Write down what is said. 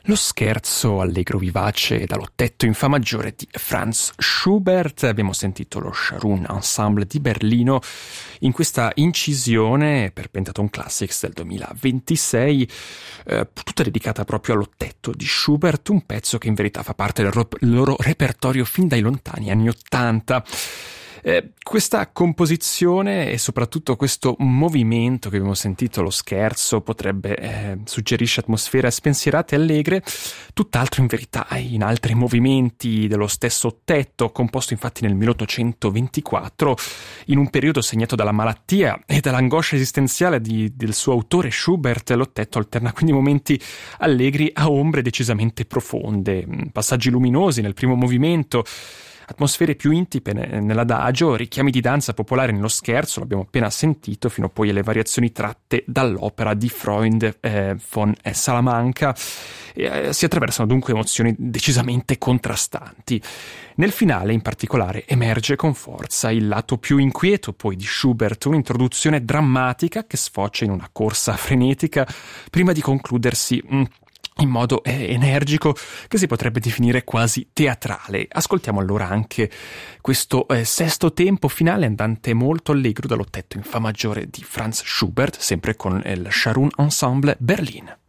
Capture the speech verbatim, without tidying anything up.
Lo scherzo allegro vivace dall'ottetto in fa maggiore di Franz Schubert. Abbiamo sentito lo Scharoun Ensemble di Berlino in questa incisione per Pentaton Classics del duemilaventisei, eh, tutta dedicata proprio all'ottetto di Schubert, un pezzo che in verità fa parte del ro- loro repertorio fin dai lontani anni Ottanta. Eh, questa composizione e soprattutto questo movimento che abbiamo sentito, lo scherzo, potrebbe eh, suggerisce atmosfere spensierate e allegre, tutt'altro in verità in altri movimenti dello stesso ottetto, composto infatti nel milleottocentoventiquattro, in un periodo segnato dalla malattia e dall'angoscia esistenziale di, del suo autore Schubert. L'ottetto alterna quindi momenti allegri a ombre decisamente profonde, passaggi luminosi nel primo movimento, atmosfere più intime nell'adagio, richiami di danza popolare nello scherzo, l'abbiamo appena sentito, fino poi alle variazioni tratte dall'opera di Freund eh, von Salamanca. Eh, si attraversano dunque emozioni decisamente contrastanti. Nel finale, in particolare, emerge con forza il lato più inquieto poi di Schubert, un'introduzione drammatica che sfocia in una corsa frenetica prima di concludersi mh, in modo eh, energico che si potrebbe definire quasi teatrale. Ascoltiamo allora anche questo eh, sesto tempo finale andante molto allegro dall'ottetto in fa maggiore di Franz Schubert, sempre con il Scharoun Ensemble Berlin.